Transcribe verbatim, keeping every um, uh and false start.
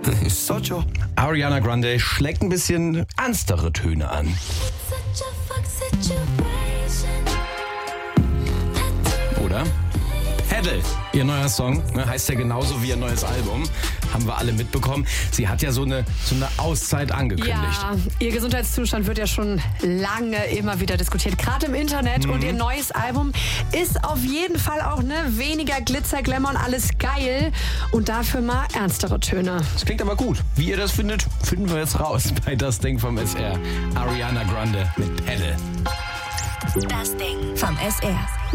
Ariana Grande schlägt ein bisschen ernstere Töne an. Oder? Pedal, ihr neuer Song, ne, heißt ja genauso wie ihr neues Album. Haben wir alle mitbekommen. Sie hat ja so eine, so eine Auszeit angekündigt. Ja, ihr Gesundheitszustand wird ja schon lange immer wieder diskutiert, gerade im Internet. Mhm. Und ihr neues Album ist auf jeden Fall auch ne, weniger Glitzer, Glamour und alles geil. Und dafür mal ernstere Töne. Das klingt aber gut. Wie ihr das findet, finden wir jetzt raus bei Das Ding vom S R. Ariana Grande mit Pedal. Das Ding vom S R.